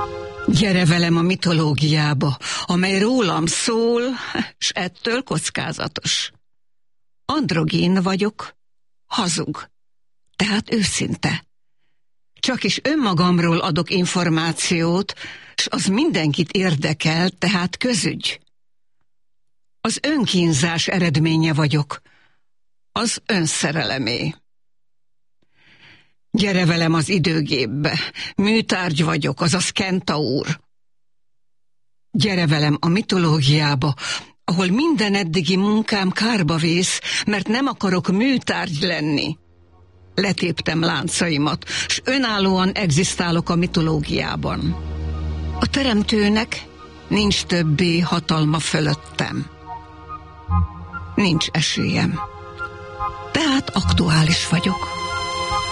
Gyere velem a mitológiába, amely rólam szól, s ettől kockázatos. Androgén vagyok, hazug, tehát őszinte. Csak is önmagamról adok információt, s az mindenkit érdekel, tehát közügy. Az önkínzás eredménye vagyok, az önszerelemé. Gyere velem az időgépbe, műtárgy vagyok, azaz kentaur. Gyere velem a mitológiába, ahol minden eddigi munkám kárba vész, mert nem akarok műtárgy lenni. Letéptem láncaimat, s önállóan egzisztálok a mitológiában. A teremtőnek nincs többé hatalma fölöttem. Nincs esélyem. Tehát aktuális vagyok.